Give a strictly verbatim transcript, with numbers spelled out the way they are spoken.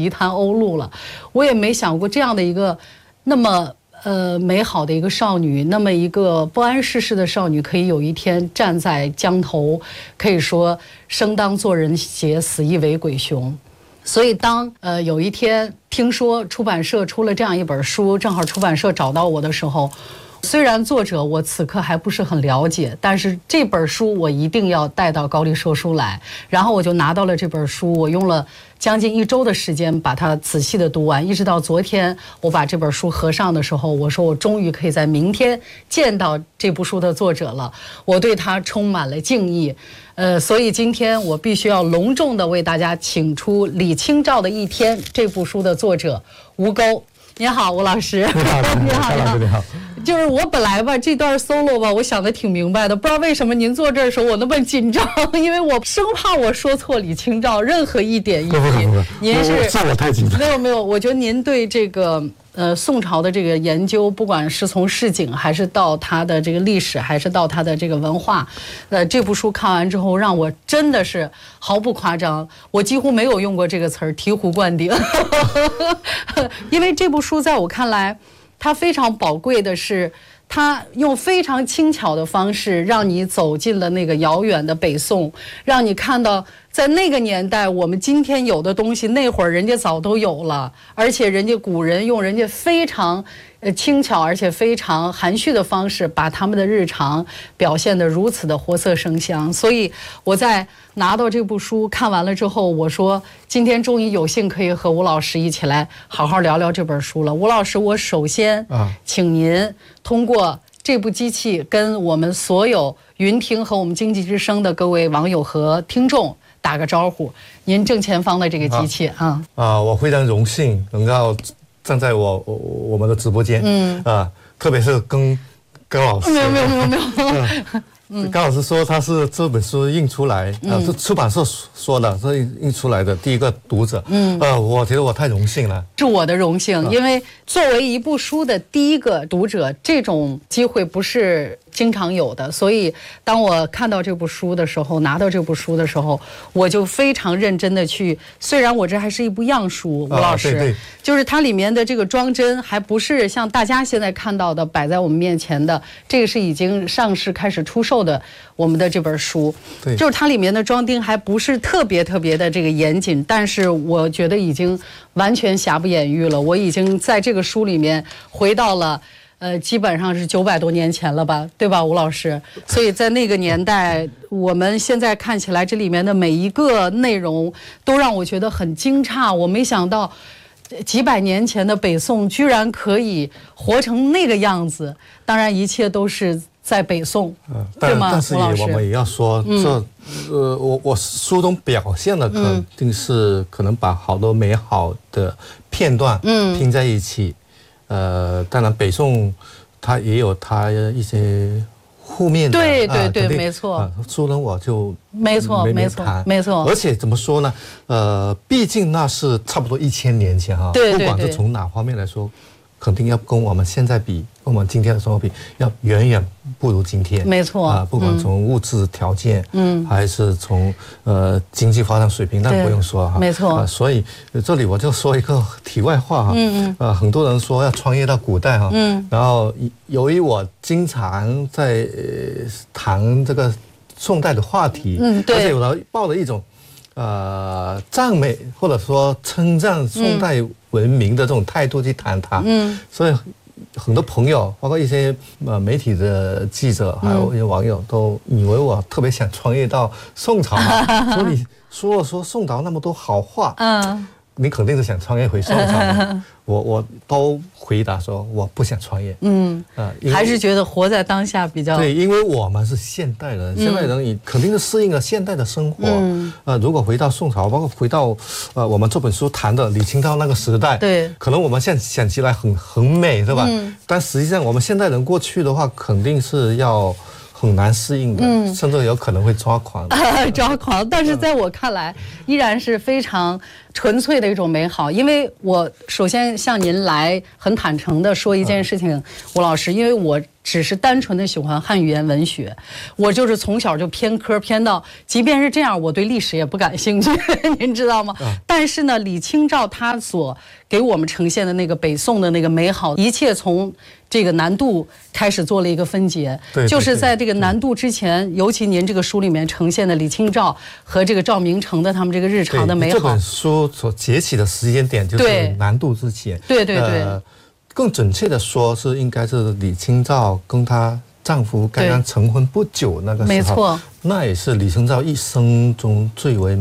一滩欧陆了。我也没想过这样的一个那么呃美好的一个少女，那么一个不谙世事的少女，可以有一天站在江头，可以说生当作人杰，死亦为鬼雄。所以当呃有一天听说出版社出了这样一本书，正好出版社找到我的时候，虽然作者我此刻还不是很了解，但是这本书我一定要带到高丽说书来。然后我就拿到了这本书，我用了将近一周的时间把它仔细的读完，一直到昨天我把这本书合上的时候，我说我终于可以在明天见到这部书的作者了，我对他充满了敬意。呃，所以今天我必须要隆重的为大家请出《李清照的一天》这部书的作者吴钩。你好，吴老师。 你好，你好，你好，你好。 就是我本来吧，这段 solo 吧，我想的挺明白的，不知道为什么您坐这儿的时候我那么紧张，因为我生怕我说错李清照任何一点一滴。您是是我太紧张。 没有没有，我觉得您对这个呃宋朝的这个研究，不管是从市井还是到它的这个历史，还是到它的这个文化，呃，这部书看完之后，让我真的是毫不夸张，我几乎没有用过这个词儿，醍醐灌顶。因为这部书在我看来，它非常宝贵的是，它用非常轻巧的方式让你走进了那个遥远的北宋，让你看到在那个年代我们今天有的东西，那会儿人家早都有了，而且人家古人用人家非常呃轻巧而且非常含蓄的方式，把他们的日常表现得如此的活色生香。所以我在拿到这部书看完了之后，我说今天终于有幸可以和吴老师一起来好好聊聊这本书了。吴老师，我首先请您通过这部机器跟我们所有云听和我们经济之声的各位网友和听众打个招呼。您正前方的这个机器啊啊，我非常荣幸能够站在我我我们的直播间，嗯啊，特别是跟高老师， 没有没有没有没有。 嗯，高老师说他是这本书印出来，呃，是出版社说的，是印出来的第一个读者。嗯，呃，我觉得我太荣幸了， 是我的荣幸，因为作为一部书的第一个读者，这种机会不是经常有的。所以当我看到这部书的时候，拿到这部书的时候，我就非常认真的去，虽然我这还是一部样书，吴老师， 啊、对对， 就是它里面的这个装帧还不是像大家现在看到的摆在我们面前的，这个是已经上市开始出售的我们的这本书， 对， 就是它里面的装订还不是特别特别的这个严谨，但是我觉得已经完全瑕不掩瑜了。我已经在这个书里面回到了呃，基本上是九百多年前了吧，对吧，吴老师？所以在那个年代，我们现在看起来这里面的每一个内容都让我觉得很惊诧。我没想到几百年前的北宋居然可以活成那个样子，当然一切都是在北宋， 嗯， 对吗？ 但是也我们也要说，嗯、这呃，我我书中表现的肯定是可能把好多美好的片段嗯拼在一起，嗯、呃，当然北宋它也有它一些负面的， 对对对， 啊、 没错。 啊，书中我就没错没错没错， 而且怎么说呢？呃，毕竟那是差不多一千年前哈， 对对对， 不管是从哪方面来说。肯定要跟我们现在比，跟我们今天的生活比，要远远不如今天。 没错啊，不管从物质条件，嗯，还是从呃经济发展水平，那不用说哈。 没错、 啊。所以这里我就说一个题外话哈，嗯嗯，呃，很多人说要穿越到古代哈，嗯，然后由于我经常在、呃、谈这个宋代的话题，嗯，对，而且我抱着一种。呃，赞美或者说称赞宋代文明的这种态度去谈它，嗯，所以很多朋友，包括一些呃媒体的记者，还有一些网友，都以为我特别想穿越到宋朝，说你说了说宋朝那么多好话，嗯，你肯定是想穿越回宋朝。我我都回答说我不想穿越，嗯， 呃，还是觉得活在当下比较对，因为我们是现代人，现代人也肯定是适应了现代的生活，嗯，呃，如果回到宋朝，包括回到呃我们这本书谈的李清照那个时代， 对， 可能我们现在想起来很很美，对吧？嗯，但实际上我们现代人过去的话，肯定是要。很难适应的，嗯、甚至有可能会抓狂、 啊。抓狂，但是在我看来，依然是非常纯粹的一种美好。因为我首先向您来很坦诚的说一件事情，吴老师，因为我只是单纯的喜欢汉语言文学，我就是从小就偏科偏到，即便是这样，我对历史也不感兴趣，您知道吗？嗯、但是呢，李清照他所给我们呈现的那个北宋的那个美好，一切从这个南渡开始做了一个分解， 对， 就是在这个南渡之前，尤其您这个书里面呈现的李清照和这个赵明诚的他们这个日常的美好。 这本书所崛起的时间点就是南渡之前。 对对对。 呃更准确的说，是应该是李清照跟她丈夫刚刚成婚不久那个时候， 没错， 那也是李清照一生中最为